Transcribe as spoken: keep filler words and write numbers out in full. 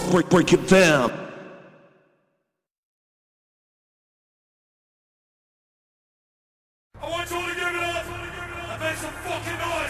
break, break it down. I want you all to give it up and make some fucking noise.